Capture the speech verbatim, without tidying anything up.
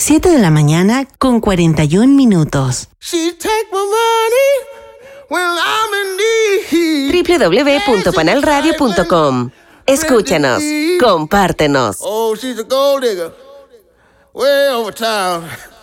siete de la mañana con cuarenta y un minutos. doble u doble u doble u punto panal radio punto com. Escúchanos, compártenos. Oh, she's a gold digger, way over town.